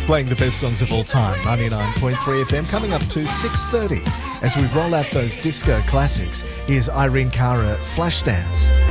Playing the best songs of all time, 99.3 FM, coming up to 6:30. As we roll out those disco classics, here's Irene Cara, Flashdance.